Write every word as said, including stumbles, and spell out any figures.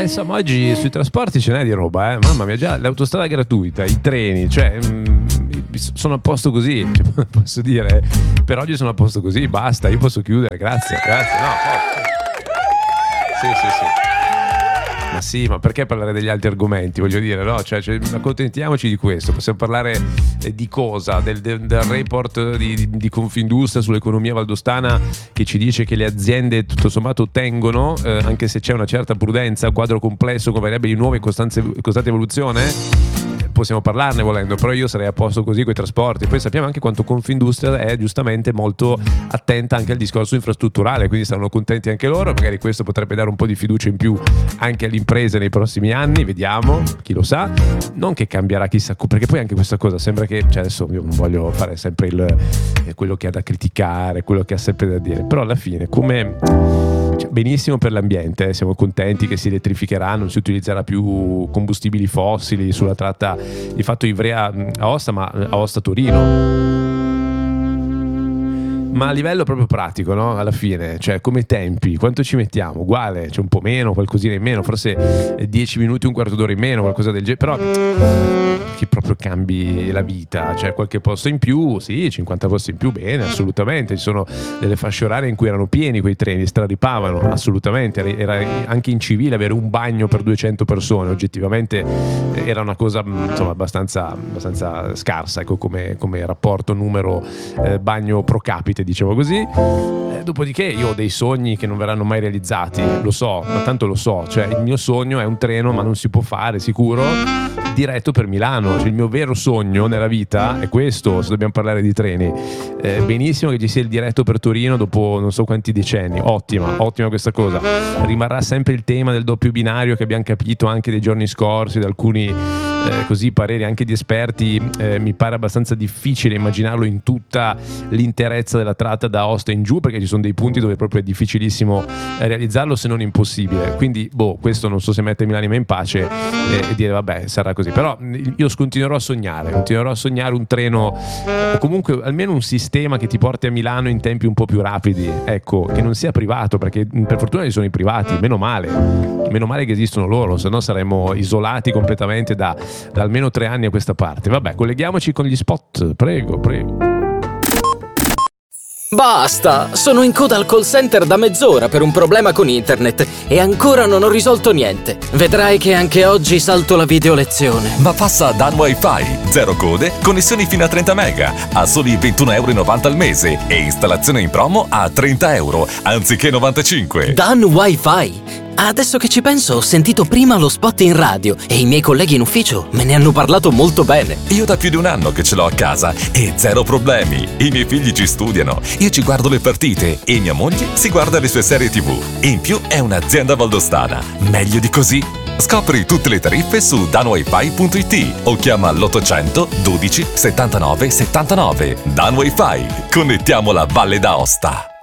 insomma, oggi sui trasporti ce n'è di roba, eh. Mamma mia, già l'autostrada gratuita, i treni, cioè mh, sono a posto così, cioè, posso dire, per oggi sono a posto così, basta, io posso chiudere, grazie, grazie, no, sì, sì, sì. Ma sì, ma perché parlare degli altri argomenti? Voglio dire, no? Cioè, cioè accontentiamoci di questo. Possiamo parlare eh, di cosa? Del, del, del report di, di, di Confindustria sull'economia valdostana che ci dice che le aziende tutto sommato tengono, eh, anche se c'è una certa prudenza, quadro complesso con variabili nuove e costante evoluzione. Possiamo parlarne volendo, però io sarei a posto così con i trasporti. Poi sappiamo anche quanto Confindustria è giustamente molto attenta anche al discorso infrastrutturale, quindi saranno contenti anche loro. Magari questo potrebbe dare un po' di fiducia in più anche alle imprese nei prossimi anni, vediamo, chi lo sa. Non che cambierà chissà, perché poi anche questa cosa sembra che, cioè adesso io non voglio fare sempre il, eh, quello che ha da criticare, quello che ha sempre da dire, però alla fine come... Cioè, benissimo per l'ambiente, eh, siamo contenti che si elettrificherà, non si utilizzerà più combustibili fossili sulla tratta di fatto Ivrea-Aosta, ma Aosta-Torino. Ma a livello proprio pratico, no? Alla fine, cioè come tempi, quanto ci mettiamo? Uguale, c'è un po' meno, qualcosina in meno, forse dieci minuti, un quarto d'ora in meno, qualcosa del genere, però che proprio cambi la vita, cioè qualche posto in più, sì, cinquanta posti in più, bene, assolutamente, ci sono delle fasce orarie in cui erano pieni quei treni, straripavano, assolutamente, era anche incivile avere un bagno per duecento persone, oggettivamente era una cosa insomma abbastanza, abbastanza scarsa, ecco, come, come rapporto numero eh, bagno pro capite, diciamo così. Eh, dopodiché io ho dei sogni che non verranno mai realizzati, lo so, ma tanto lo so, cioè il mio sogno è un treno, ma non si può fare sicuro diretto per Milano, cioè il mio vero sogno nella vita è questo, se dobbiamo parlare di treni. Eh, benissimo che ci sia il diretto per Torino dopo non so quanti decenni, ottima, ottima questa cosa. Rimarrà sempre il tema del doppio binario che abbiamo capito anche dei giorni scorsi da alcuni eh, così pareri anche di esperti. Eh, mi pare abbastanza difficile immaginarlo in tutta l'interezza della tratta da Aosta in giù, perché ci sono dei punti dove proprio è difficilissimo realizzarlo, se non impossibile. Quindi boh, questo non so se mettermi l'anima in pace eh, e dire vabbè, sarà così, però io continuerò a sognare continuerò a sognare un treno o comunque almeno un sistema che ti porti a Milano in tempi un po' più rapidi, ecco, che non sia privato, perché per fortuna ci sono i privati, meno male meno male che esistono loro, se no saremmo isolati completamente da, da almeno tre anni a questa parte. Vabbè, colleghiamoci con gli spot, prego prego. Basta! Sono in coda al call center da mezz'ora per un problema con internet e ancora non ho risolto niente. Vedrai che anche oggi salto la video lezione. Ma passa a Dan Wi-Fi. Zero code, connessioni fino a trenta mega, a soli ventuno virgola novanta euro al mese e installazione in promo a trenta euro, anziché novantacinque. Dan Wi-Fi? Adesso che ci penso, ho sentito prima lo spot in radio e i miei colleghi in ufficio me ne hanno parlato molto bene. Io da più di un anno che ce l'ho a casa e zero problemi. I miei figli ci studiano, io ci guardo le partite e mia moglie si guarda le sue serie tivù. In più è un'azienda valdostana. Meglio di così? Scopri tutte le tariffe su dan wifi punto it o chiama l'ottocento dodici settantanove settantanove. Dan Wi-Fi. Connettiamo la Valle d'Aosta.